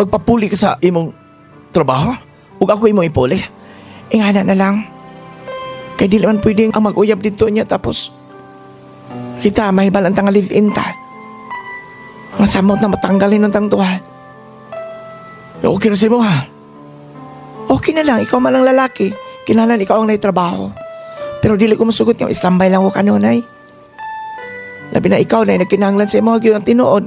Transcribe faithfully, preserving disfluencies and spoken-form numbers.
magpapuli ka sa imong trabaho? Ug ako imong ipuli? Ingana na lang. Kay di naman pwedeng ang mag-uyab dito niya tapos kita mahibalan tang live-in ta. Ang samot na matanggalin ng tang tuwa. Okay na sa'yo mo ha? Okay na lang, ikaw man ang lalaki. Kinalan ikaw ang naitrabaho. Pero dili ko masugot nga, istambay lang ko kanunay. Labi na ikaw na nagkinahanglan sa imo, gyud ang tinuod.